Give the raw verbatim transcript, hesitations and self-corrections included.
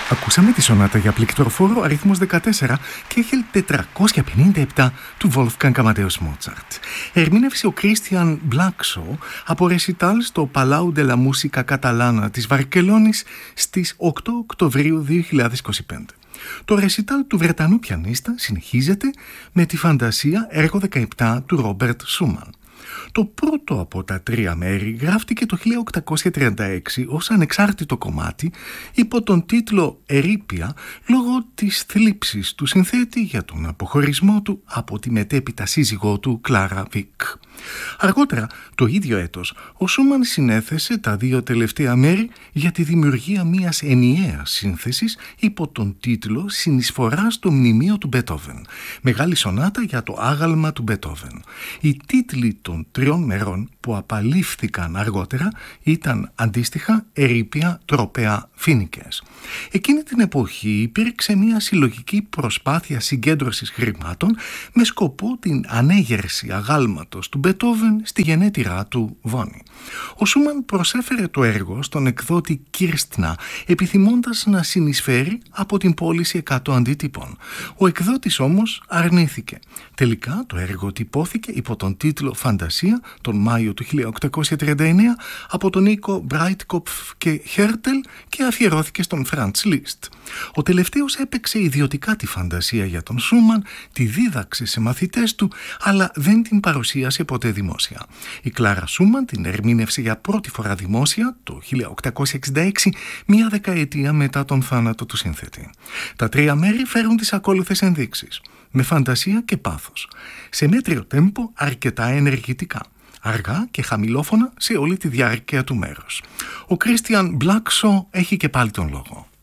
Ακούσαμε τη σονάτα για πληκτροφόρο αριθμός δεκατέσσερα και Κέχελ τετρακόσια πενήντα επτά του Wolfgang Amadeus Mozart. Ερμήνευσε ο Christian Blackshaw από ρεσιτάλ στο Palau de la Música Catalana της Βαρκελόνης στις οκτώ Οκτωβρίου δύο χιλιάδες είκοσι πέντε. Το ρεσιτάλ του Βρετανού πιανίστα συνεχίζεται με τη φαντασία έργο δεκαεπτά του Ρόμπερτ Σούμαν. Το πρώτο από τα τρία μέρη γράφτηκε το χίλια οκτακόσια τριάντα έξι ως ανεξάρτητο κομμάτι υπό τον τίτλο «Ερείπια» λόγω της θλίψης του συνθέτη για τον αποχωρισμό του από τη μετέπειτα σύζυγό του Κλάρα Βικ. Αργότερα, το ίδιο έτος, ο Σούμαν συνέθεσε τα δύο τελευταία μέρη για τη δημιουργία μιας ενιαίας σύνθεσης υπό τον τίτλο «Συνεισφορά στο μνημείο του Μπετόβεν», μεγάλη σονάτα για το άγαλμα του Μπετόβεν. Οι τίτλοι των τριών μερών που απαλήφθηκαν αργότερα ήταν αντίστοιχα «Ερείπια», «Τροπέα», «Φίνικες». Εκείνη την εποχή υπήρξε μια συλλογική προσπάθεια συγκέντρωσης χρημάτων με σκοπό την ανέγερση αγάλματος του Μπετόβεν στη γενέτειρά του Βόνη. Ο Σούμαν προσέφερε το έργο στον εκδότη Κίρστνα επιθυμώντας να συνεισφέρει από την πώληση εκατό αντίτυπων. Ο εκδότης όμως αρνήθηκε. Τελικά το έργο τυπώθηκε υπό τον τίτλο «Φαντασία» τον Μάιο του χίλια οκτακόσια τριάντα εννέα από τον Νίκο Μπράιτκοπφ και Χέρτελ και αφιερώθηκε στον Φραντς Λίστ. Ο τελευταίος έπαιξε ιδιωτικά τη φαντασία για τον Σούμαν, τη δίδαξε σε μαθητές του, αλλά δεν την παρουσίασε ποτέ δημόσια. Η Κλάρα Σούμαν την ερμήνευσε για πρώτη φορά δημόσια το χίλια οκτακόσια εξήντα έξι, μία δεκαετία μετά τον θάνατο του συνθέτη. Τα τρία μέρη φέρουν τις ακόλουθες ενδείξεις. Με φαντασία και πάθος. Σε μέτριο τέμπο αρκετά ενεργητικά. Αργά και χαμηλόφωνα σε όλη τη διάρκεια του μέρους. Ο Christian Blackshaw έχει και πάλι τον λόγο.